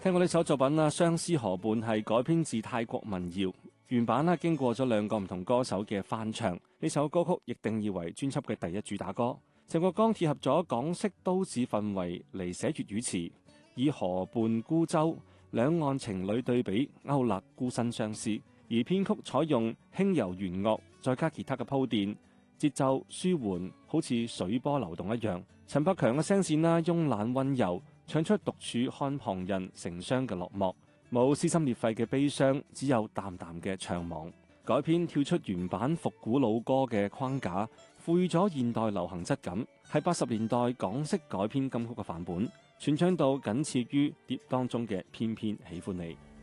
聽過呢首作品啦，《相思河畔》係改編自泰國民謠，原版經過咗2個唔同歌手嘅翻唱。呢首歌曲亦定義為專輯嘅第1主打歌。鄭國江貼合咗港式都市氛圍嚟寫粵語詞，以河畔孤舟、兩岸情侶對比勾勒孤身相思。而編曲採用輕柔弦樂，再加吉他嘅鋪墊，節奏舒緩，好似水波流動一樣。陳百強嘅聲線慵懶溫柔，唱出獨處看旁人成雙嘅落寞，冇撕心裂肺嘅悲傷，只有淡淡嘅悵惘。改編跳出原版復古老歌嘅框架，賦予咗現代流行質感，係80年代港式改編金曲嘅範本，傳唱到僅次於碟當中嘅偏偏喜歡你。